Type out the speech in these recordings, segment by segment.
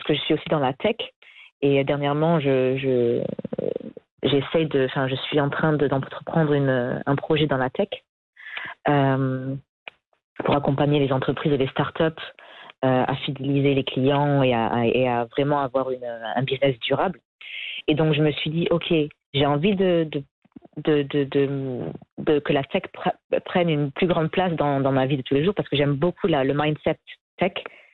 que je suis aussi dans la tech. Et dernièrement, je suis en train d'entreprendre un projet dans la tech pour accompagner les entreprises et les startups à fidéliser les clients et à vraiment avoir un business durable. Et donc, je me suis dit, OK, j'ai envie que la tech prenne une plus grande place dans ma vie de tous les jours parce que j'aime beaucoup le mindset tech.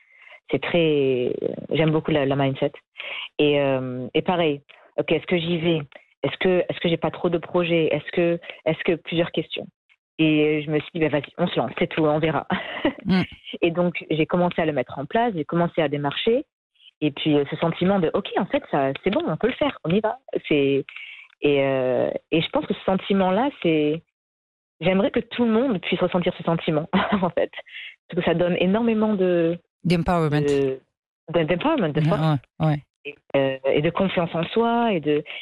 J'aime beaucoup la mindset. Et pareil, OK, est-ce que j'y vais? Est-ce que j'ai pas trop de projets? Est-ce que plusieurs questions? Et je me suis dit, vas-y, on se lance, c'est tout, on verra. Et donc, j'ai commencé à le mettre en place, j'ai commencé à démarcher. Et puis, ce sentiment de, OK, en fait, ça, c'est bon, on peut le faire, on y va. Et je pense que ce sentiment-là, j'aimerais que tout le monde puisse ressentir ce sentiment, en fait. Parce que ça donne énormément d'empowerment, de force. Ouais. Et de confiance en soi,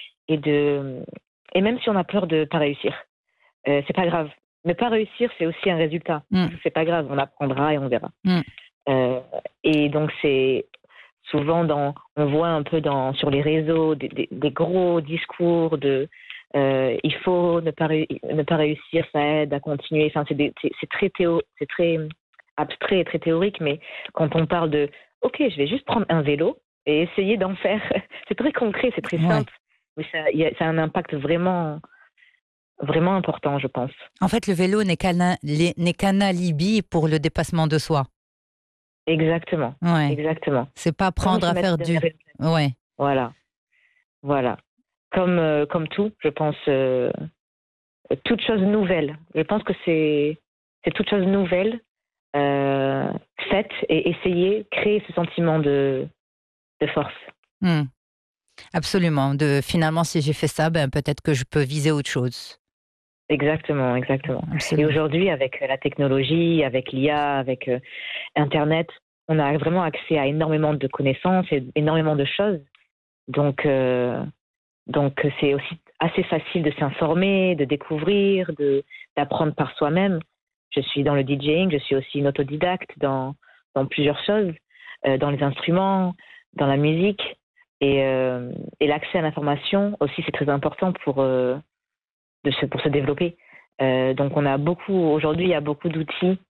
et même si on a peur de ne pas réussir, c'est pas grave. Ne pas réussir, c'est aussi un résultat. C'est pas grave, on apprendra et on verra. Et donc, c'est souvent on voit un peu sur les réseaux des gros discours il faut ne pas réussir, ça aide à continuer. Enfin, c'est très abstrait et très théorique, mais quand on parle de OK, je vais juste prendre un vélo et essayer d'en faire, c'est très concret, c'est très simple, mais ça a un impact vraiment, vraiment important, je pense. En fait, le vélo n'est qu'un alibi pour le dépassement de soi. Exactement. Ouais. Exactement. C'est pas prendre à faire du. Ouais. Voilà. Comme tout, je pense, toute chose nouvelle. Je pense que c'est toute chose nouvelle faite et créer ce sentiment de force. Absolument. Finalement, si j'ai fait ça, peut-être que je peux viser autre chose. Exactement. Absolument. Et aujourd'hui, avec la technologie, avec l'IA, avec Internet, on a vraiment accès à énormément de connaissances et énormément de choses. Donc c'est aussi assez facile de s'informer, de découvrir, d'apprendre par soi-même. Je suis dans le DJing, je suis aussi une autodidacte dans plusieurs choses, dans les instruments, dans la musique. Et l'accès à l'information aussi, c'est très important pour se développer. Donc aujourd'hui, il y a beaucoup d'outils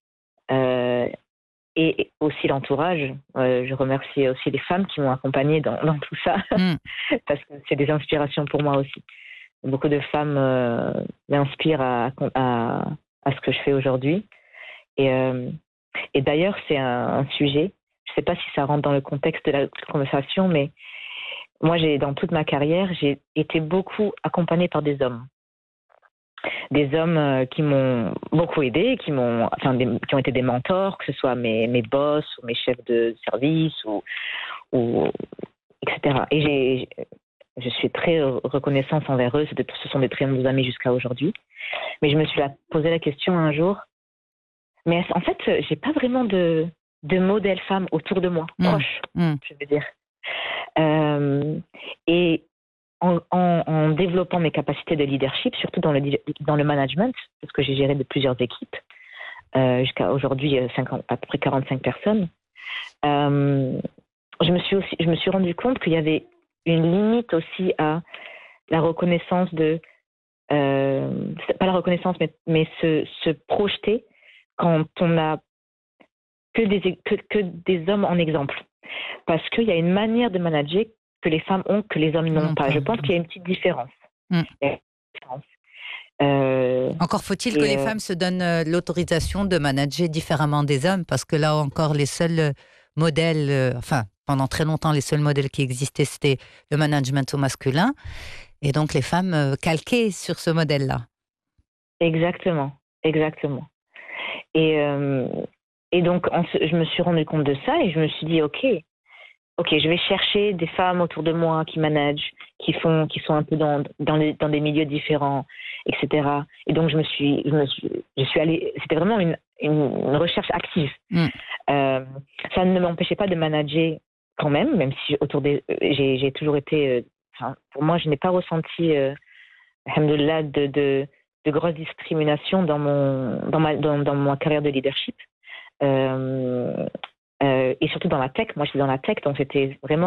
et aussi l'entourage. Je remercie aussi les femmes qui m'ont accompagnée dans tout ça, parce que c'est des inspirations pour moi aussi. Beaucoup de femmes m'inspirent à ce que je fais aujourd'hui. Et d'ailleurs, c'est un sujet, je ne sais pas si ça rentre dans le contexte de la conversation, mais moi, dans toute ma carrière, j'ai été beaucoup accompagnée par des hommes. Des hommes qui m'ont beaucoup aidée, qui ont été des mentors, que ce soit mes boss ou mes chefs de service ou etc. Et je suis très reconnaissante envers eux. Ce sont des très bons amis jusqu'à aujourd'hui. Mais je me suis posé la question un jour. Mais en fait, j'ai pas vraiment de modèle femme autour de moi, proche, je veux dire. Et en développant mes capacités de leadership, surtout dans le management, parce que j'ai géré de plusieurs équipes, jusqu'à aujourd'hui à peu près 45 personnes, je me suis rendu compte qu'il y avait une limite aussi à la reconnaissance pas la reconnaissance, mais se projeter quand on n'a que des hommes en exemple. Parce qu'il y a une manière de manager que les femmes ont, que les hommes n'ont pas. Je pense qu'il y a une petite différence. Encore faut-il que les femmes se donnent l'autorisation de manager différemment des hommes, parce que là encore, les seuls modèles, pendant très longtemps, les seuls modèles qui existaient, c'était le management au masculin, et donc les femmes calquaient sur ce modèle-là. Exactement. Et donc, je me suis rendu compte de ça et je me suis dit, OK, je vais chercher des femmes autour de moi qui managent, qui sont un peu dans des milieux différents, etc. Et donc, je suis allée, c'était vraiment une recherche active. Ça ne m'empêchait pas de manager quand même si j'ai toujours été, pour moi, je n'ai pas ressenti, alhamdoulilah, de grosses discriminations dans ma carrière de leadership. Et surtout dans la tech. Moi, je suis dans la tech, donc c'était vraiment